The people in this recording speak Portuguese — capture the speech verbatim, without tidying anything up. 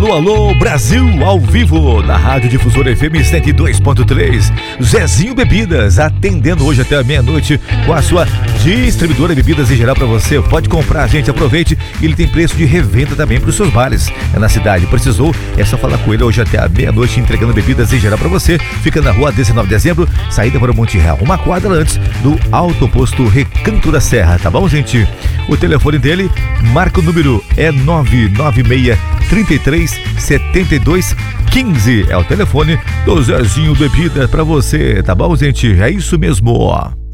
Alô, alô, Brasil, ao vivo, na Rádio Difusora F M cento e dois ponto três. Zezinho Bebidas, atendendo hoje até a meia-noite com a sua distribuidora de bebidas em geral para você. Pode comprar, gente, aproveite. Ele tem preço de revenda também para os seus bares. É na cidade, precisou? É só falar com ele hoje até a meia-noite, entregando bebidas em geral para você. Fica na rua dezenove de dezembro, saída para o Monte Real, uma quadra antes do Alto Posto Recanto da Serra, tá bom, gente? O telefone dele, marca o número, é nove nove seis, trinta e três, setenta e dois, quinze. É o telefone do Zezinho Bebida pra você, tá bom, gente? É isso mesmo, ó.